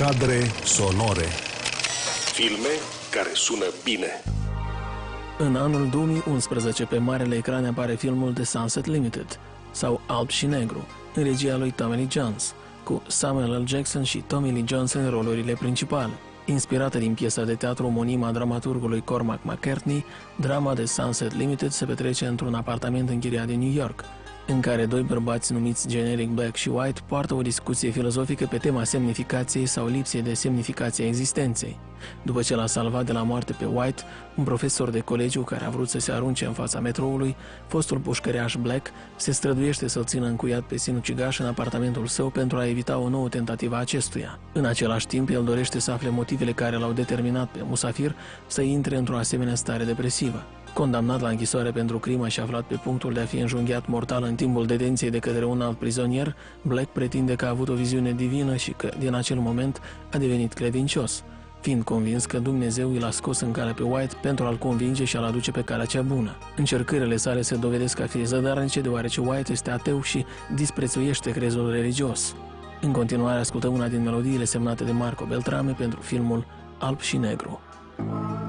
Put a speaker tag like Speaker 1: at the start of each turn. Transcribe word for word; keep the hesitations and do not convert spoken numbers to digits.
Speaker 1: Cadre sonore.
Speaker 2: Filme care sună bine.
Speaker 3: În anul două mii unsprezece, pe marele ecran apare filmul The Sunset Limited, sau Alb și Negru, în regia lui Tommy Lee Jones, cu Samuel L. Jackson și Tommy Lee Jones în rolurile principale. Inspirată din piesa de teatru omonimă a dramaturgului Cormac McCartney, drama The Sunset Limited se petrece într-un apartament închiriat din New York, în care doi bărbați numiți generic Black și White poartă o discuție filozofică pe tema semnificației sau lipsei de semnificație a existenței. După ce l-a salvat de la moarte pe White, un profesor de colegiu care a vrut să se arunce în fața metroului, fostul pușcăreaș Black se străduiește să-l țină încuiat pe sinucigaș în apartamentul său pentru a evita o nouă tentativă a acestuia. În același timp, el dorește să afle motivele care l-au determinat pe musafir să intre într-o asemenea stare depresivă. Condamnat la închisoare pentru crimă și aflat pe punctul de a fi înjunghiat mortal în timpul detenției de către un alt prizonier, Black pretinde că a avut o viziune divină și că, din acel moment, a devenit credincios, fiind convins că Dumnezeu l-a scos în cale pe White pentru a-l convinge și a-l aduce pe calea cea bună. Încercările sale se dovedesc a fi zădarnice, deoarece White este ateu și disprețuiește crezul religios. În continuare, ascultăm una din melodiile semnate de Marco Beltrame pentru filmul Alb și Negru.